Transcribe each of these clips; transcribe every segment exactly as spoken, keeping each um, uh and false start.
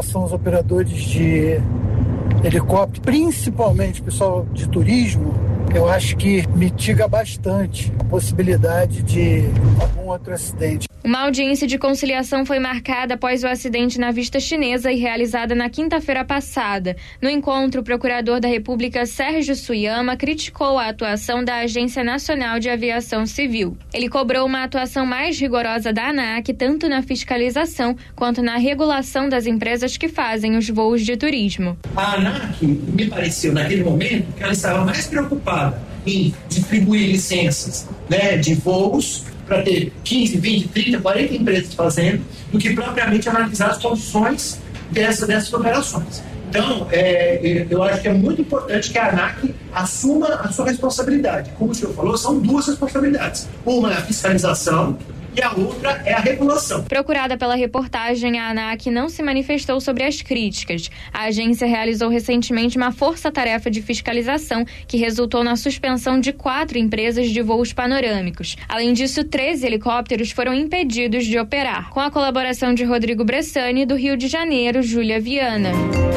relação aos operadores de helicóptero, principalmente pessoal de turismo, eu acho que mitiga bastante a possibilidade de algum outro acidente. Uma audiência de conciliação foi marcada após o acidente na Vista Chinesa e realizada na quinta-feira passada. No encontro, o procurador da República, Sérgio Suyama, criticou a atuação da Agência Nacional de Aviação Civil. Ele cobrou uma atuação mais rigorosa da ANAC, tanto na fiscalização quanto na regulação das empresas que fazem os voos de turismo. A ANAC, me pareceu naquele momento que ela estava mais preocupada em distribuir licenças, né, de voos para ter quinze, vinte, trinta, quarenta empresas fazendo, do que propriamente analisar as condições dessa, dessas operações. Então, é, eu acho que é muito importante que a ANAC assuma a sua responsabilidade. Como o senhor falou, são duas responsabilidades. Uma é a fiscalização e a outra é a regulação. Procurada pela reportagem, a ANAC não se manifestou sobre as críticas. A agência realizou recentemente uma força-tarefa de fiscalização que resultou na suspensão de quatro empresas de voos panorâmicos. Além disso, treze helicópteros foram impedidos de operar. Com a colaboração de Rodrigo Bressani, do Rio de Janeiro, Júlia Viana.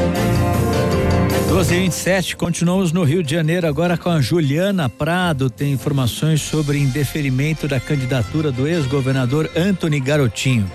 doze e vinte e sete, continuamos no Rio de Janeiro agora com a Juliana Prado. Tem informações sobre indeferimento da candidatura do ex-governador Antony Garotinho.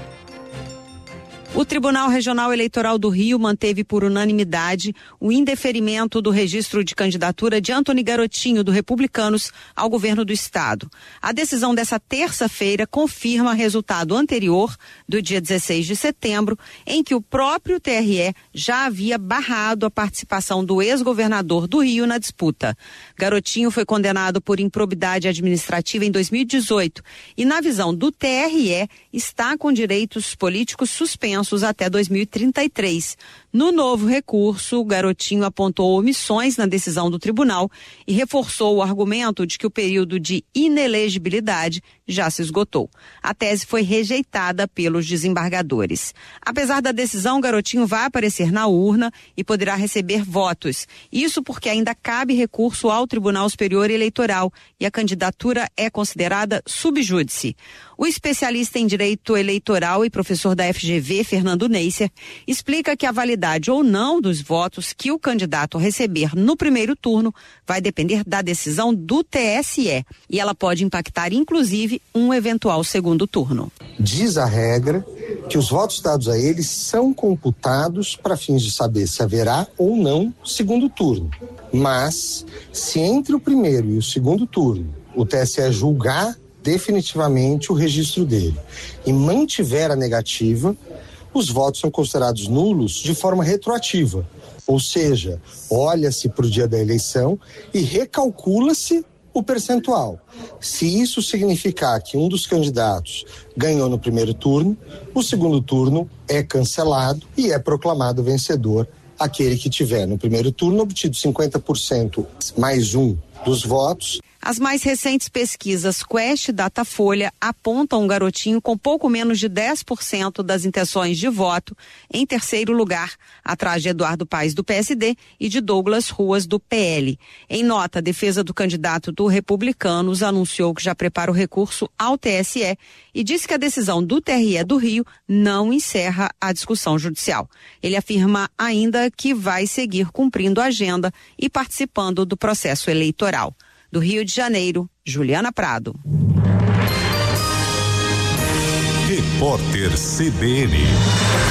O Tribunal Regional Eleitoral do Rio manteve por unanimidade o indeferimento do registro de candidatura de Antony Garotinho, do Republicanos, ao governo do estado. A decisão dessa terça-feira confirma resultado anterior, do dia dezesseis de setembro, em que o próprio T R E já havia barrado a participação do ex-governador do Rio na disputa. Garotinho foi condenado por improbidade administrativa em dois mil e dezoito e, na visão do T R E, está com direitos políticos suspensos até dois mil e trinta e três. No novo recurso, o Garotinho apontou omissões na decisão do tribunal e reforçou o argumento de que o período de inelegibilidade já se esgotou. A tese foi rejeitada pelos desembargadores. Apesar da decisão, Garotinho vai aparecer na urna e poderá receber votos. Isso porque ainda cabe recurso ao Tribunal Superior Eleitoral e a candidatura é considerada sub júdice. O especialista em direito eleitoral e professor da F G V, Fernando Neisser, explica que a validade ou não dos votos que o candidato receber no primeiro turno vai depender da decisão do T S E e ela pode impactar, inclusive, um eventual segundo turno. Diz a regra que os votos dados a eles são computados para fins de saber se haverá ou não segundo turno. Mas, se entre o primeiro e o segundo turno o T S E julgar definitivamente o registro dele e mantiver a negativa, os votos são considerados nulos de forma retroativa, ou seja, olha-se para o dia da eleição e recalcula-se o percentual. Se isso significar que um dos candidatos ganhou no primeiro turno, o segundo turno é cancelado e é proclamado vencedor aquele que tiver no primeiro turno obtido cinquenta por cento mais um dos votos. As mais recentes pesquisas Quest e Datafolha apontam um Garotinho com pouco menos de dez por cento das intenções de voto em terceiro lugar, atrás de Eduardo Paes do P S D e de Douglas Ruas do P L. Em nota, a defesa do candidato do Republicanos anunciou que já prepara o recurso ao T S E e disse que a decisão do T R E do Rio não encerra a discussão judicial. Ele afirma ainda que vai seguir cumprindo a agenda e participando do processo eleitoral. Do Rio de Janeiro, Juliana Prado. Repórter C B N.